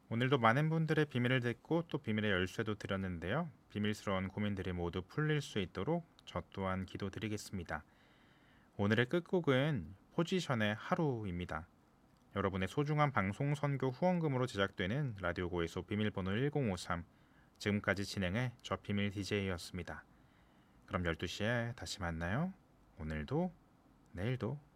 오늘도 많은 분들의 비밀을 듣고 또 비밀의 열쇠도 드렸는데요. 비밀스러운 고민들이 모두 풀릴 수 있도록 저 또한 기도드리겠습니다. 오늘의 끝곡은 포지션의 하루입니다. 여러분의 소중한 방송 선교 후원금으로 제작되는 라디오 고에서 비밀번호 1053. 지금까지 진행해 저 비밀 DJ였습니다. 그럼 12시에 다시 만나요. 오늘도 내일도